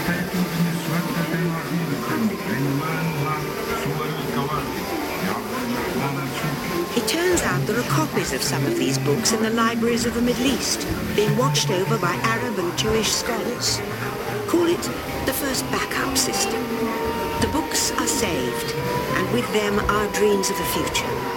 It turns out there are copies of some of these books in the libraries of the Middle East, being watched over by Arab and Jewish scholars. Call it the first backup system. The books are saved, and with them our dreams of the future.